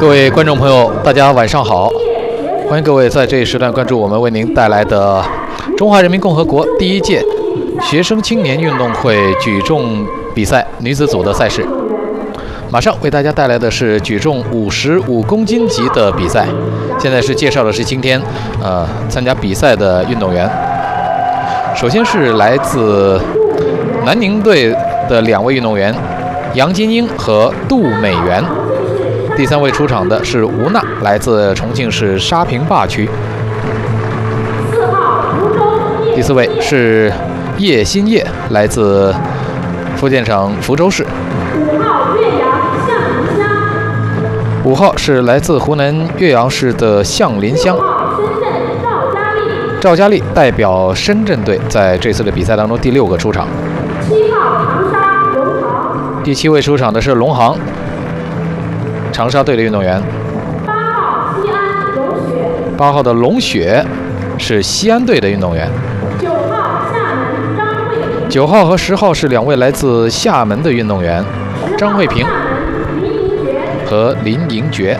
各位观众朋友，大家晚上好！欢迎各位在这一时段关注我们为您带来的中华人民共和国第1届学生青年运动会举重比赛女子组的赛事。马上为大家带来的是举重55公斤级的比赛。现在介绍的是今天参加比赛的运动员。首先是来自南宁队的2位运动员杨金英和杜美媛。第3位出场的是吴娜，来自重庆市沙坪坝区。第4位是叶新叶，来自福建省福州市。5号是来自湖南岳阳市的向林乡。赵佳丽代表深圳队在这次的比赛当中第6个出场。第7位出场的是龙航，长沙队的运动员。8号的龙雪是西安队的运动员。9号和10号是2位来自厦门的运动员，张慧萍和林莹珏。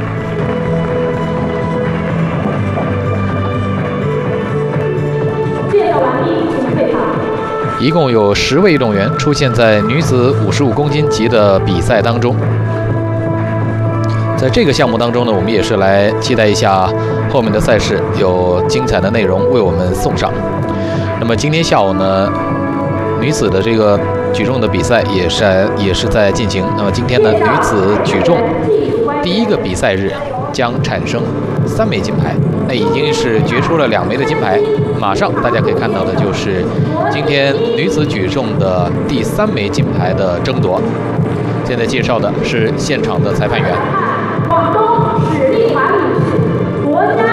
一共有10位运动员出现在女子55公斤级的比赛当中。在这个项目当中呢，我们也是来期待一下后面的赛事有精彩的内容为我们送上。那么今天下午呢，女子的这个举重的比赛也是在进行。那么今天呢，女子举重第1个比赛日将产生3枚金牌，那已经是决出了2枚的金牌。马上大家可以看到的就是今天女子举重的第3枚金牌的争夺。现在介绍的是现场的裁判员。